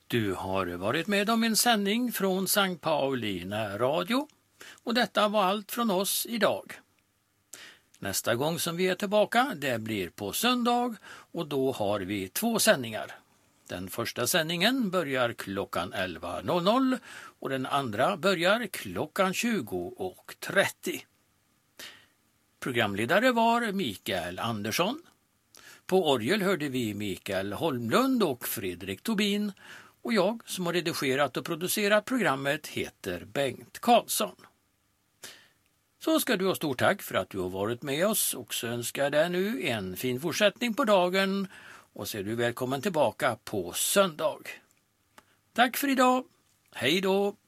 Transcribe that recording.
Du har varit med om en sändning från Sankt Pauli närradio och detta var allt från oss idag. Nästa gång som vi är tillbaka det blir på söndag och då har vi 2 sändningar. Den första sändningen börjar klockan 11.00 och den andra börjar klockan 20.30. Programledare var Mikael Andersson. På orgel hörde vi Mikael Holmlund och Fredrik Tobin och jag som har redigerat och producerat programmet heter Bengt Karlsson. Så ska du ha stort tack för att du har varit med oss och så önskar jag dig nu en fin fortsättning på dagen och så är du välkommen tillbaka på söndag. Tack för idag. Hej då!